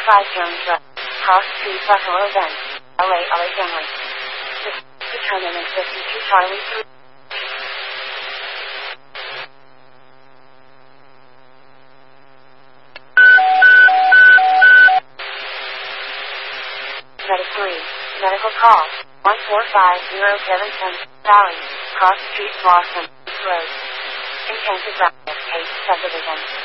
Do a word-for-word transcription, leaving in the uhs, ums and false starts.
five Jones Road, Cross Street, Buffalo Bend, L A, L A family. Determinant fifty-two Charlie three. Medical Medical call, one four five zero seven ten, Valley, Cross Street, Blossom Road. Enchanted Valley, Case Subdivision.